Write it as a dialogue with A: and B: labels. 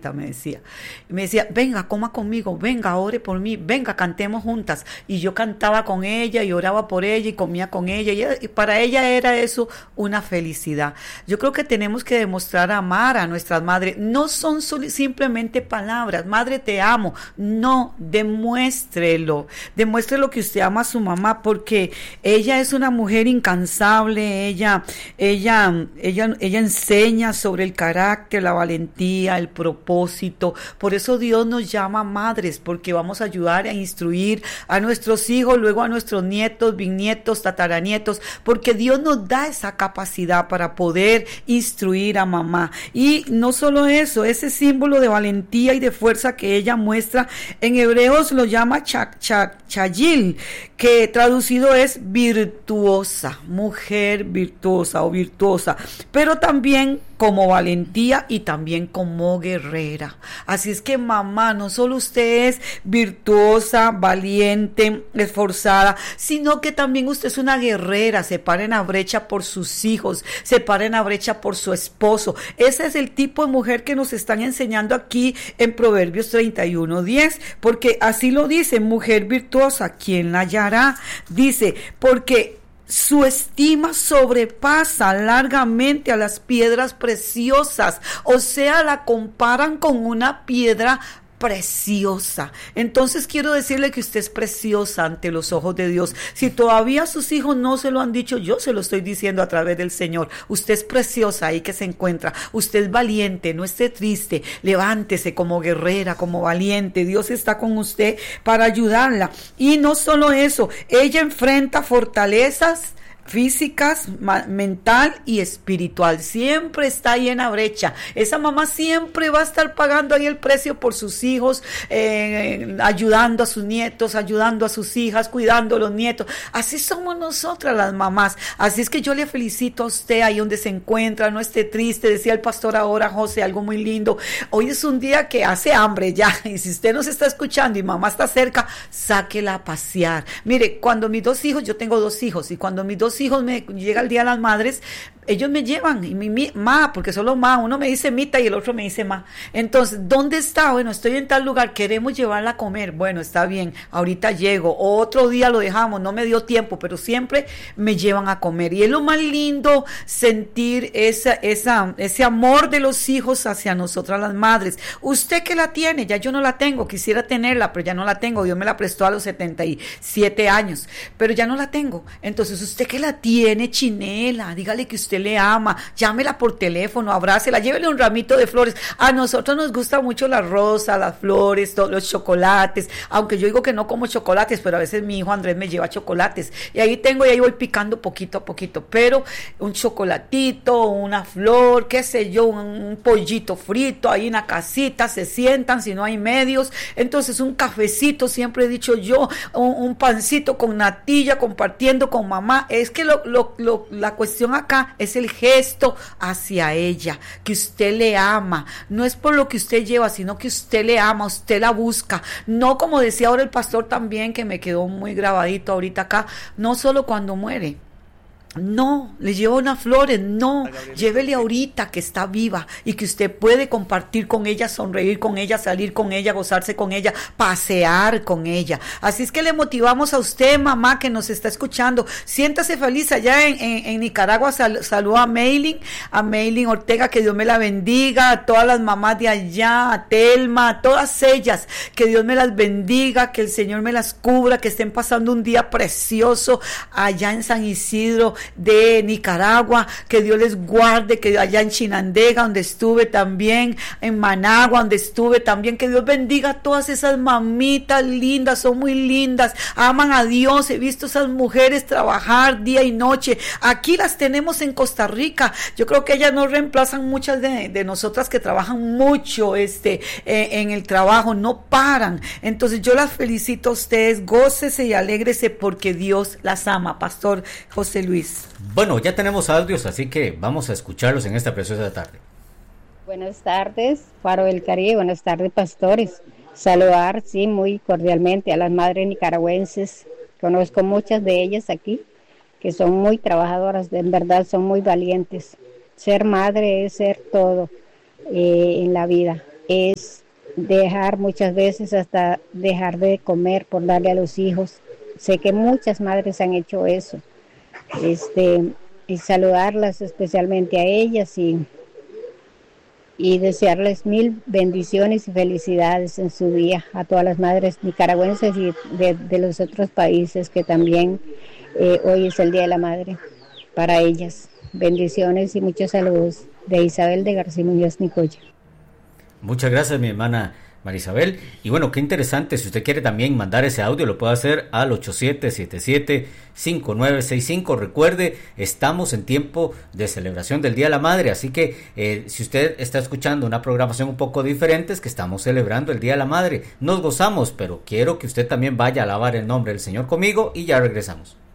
A: mamita, me decía. Y me decía, venga, coma conmigo, venga, ore por mí, venga, cantemos juntas. Y yo cantaba con ella y oraba por ella y comía con ella. Y para ella era eso una felicidad. Yo creo que tenemos que demostrar amar a nuestras madres. No son simplemente palabras, madre te amo. No, demuéstrelo. Demuéstrelo que usted ama a su mamá, porque ella es una mujer incansable. Ella enseña sobre el carácter, la valentía, el propósito. Por eso Dios nos llama madres, porque vamos a ayudar a instruir a nuestros hijos, luego a nuestros nietos, bisnietos, tataranietos, porque Dios nos da esa capacidad para poder instruir a mamá. Y no solo eso, ese símbolo de valentía y de fuerza que ella muestra, en hebreos lo llama chayil, que traducido es virtuosa, mujer virtuosa o virtuosa, pero también como valentía y también como guerrera. Así es que mamá, no solo usted es virtuosa, valiente, esforzada, sino que también usted es una guerrera, se para en la brecha por sus hijos, se para en la brecha por su esposo. Ese es el tipo de mujer que nos están enseñando aquí en Proverbios 31:10, porque así lo dice, mujer virtuosa, ¿quién la hallará? Dice, porque su estima sobrepasa largamente a las piedras preciosas, o sea, la comparan con una piedra preciosa. Entonces quiero decirle que usted es preciosa ante los ojos de Dios. Si todavía sus hijos no se lo han dicho, yo se lo estoy diciendo a través del Señor. Usted es preciosa ahí que se encuentra. Usted es valiente, no esté triste. Levántese como guerrera, como valiente. Dios está con usted para ayudarla. Y no solo eso, ella enfrenta fortalezas físicas, mental y espiritual. Siempre está ahí en la brecha. Esa mamá siempre va a estar pagando ahí el precio por sus hijos, ayudando a sus nietos, ayudando a sus hijas, cuidando a los nietos. Así somos nosotras las mamás. Así es que yo le felicito a usted ahí donde se encuentra. No esté triste. Decía el pastor ahora, José, algo muy lindo. Hoy es un día que hace hambre ya, y si usted nos está escuchando y mamá está cerca, sáquela a pasear. Mire, cuando mis dos hijos, yo tengo dos hijos, y cuando mis dos hijos me llega el Día de las Madres, ellos me llevan, y mi ma, porque solo ma, uno me dice mita y el otro me dice ma. Entonces, ¿dónde está? Bueno, estoy en tal lugar, queremos llevarla a comer. Bueno, está bien, ahorita llego, otro día lo dejamos, no me dio tiempo, pero siempre me llevan a comer. Y es lo más lindo sentir ese amor de los hijos hacia nosotras las madres. Usted que la tiene, ya yo no la tengo, quisiera tenerla, pero ya no la tengo. Dios me la prestó a los 77 años, pero ya no la tengo. Entonces, usted que la tiene, chinela, dígale que usted le ama, llámela por teléfono, abrácela, llévele un ramito de flores. A nosotros nos gusta mucho la rosa, las flores, todos los chocolates, aunque yo digo que no como chocolates, pero a veces mi hijo Andrés me lleva chocolates, y ahí voy picando poquito a poquito, pero un chocolatito, una flor, qué sé yo, un pollito frito, ahí en la casita, se sientan, si no hay medios, entonces un cafecito, siempre he dicho yo, un pancito con natilla, compartiendo con mamá. Es que la cuestión acá es el gesto hacia ella, que usted le ama, no es por lo que usted lleva, sino que usted le ama, usted la busca, no como decía ahora el pastor también, que me quedó muy grabadito ahorita acá, no solo cuando muere. No, le llevo unas flores, no, llévele ahorita que está viva y que usted puede compartir con ella, sonreír con ella, salir con ella, gozarse con ella, pasear con ella. Así es que le motivamos a usted, mamá, que nos está escuchando, siéntase feliz allá en Nicaragua. Saluda a Maylin Ortega, que Dios me la bendiga, a todas las mamás de allá, a Telma, a todas ellas, que Dios me las bendiga, que el Señor me las cubra, que estén pasando un día precioso allá en San Isidro de Nicaragua, que Dios les guarde, que allá en Chinandega, donde estuve también, en Managua, donde estuve también, que Dios bendiga a todas esas mamitas lindas, son muy lindas, aman a Dios. He visto esas mujeres trabajar día y noche, aquí las tenemos en Costa Rica. Yo creo que ellas no reemplazan muchas de nosotras que trabajan mucho en el trabajo, no paran. Entonces yo las felicito a ustedes, gócese y alégrese porque Dios las ama. Pastor José Luis.
B: Bueno, ya tenemos audios, así que vamos a escucharlos en esta preciosa tarde.
C: Buenas tardes, Faro del Caribe, buenas tardes, pastores. Saludar, sí, muy cordialmente a las madres nicaragüenses. Conozco muchas de ellas aquí, que son muy trabajadoras, en verdad son muy valientes. Ser madre es ser todo en la vida. es dejar muchas veces hasta dejar de comer por darle a los hijos. Sé que muchas madres han hecho eso. Y saludarlas especialmente a ellas y desearles mil bendiciones y felicidades en su día a todas las madres nicaragüenses y de los otros países que también hoy es el Día de la Madre para ellas. Bendiciones y muchos saludos de Isabel de García Muñoz Nicoya.
B: Muchas gracias, mi hermana Marisabel. Y bueno, qué interesante, si usted quiere también mandar ese audio, lo puede hacer al 8777-5965. Recuerde, estamos en tiempo de celebración del Día de la Madre, así que si usted está escuchando una programación un poco diferente, es que estamos celebrando el Día de la Madre. Nos gozamos, pero quiero que usted también vaya a alabar el nombre del Señor conmigo y ya regresamos.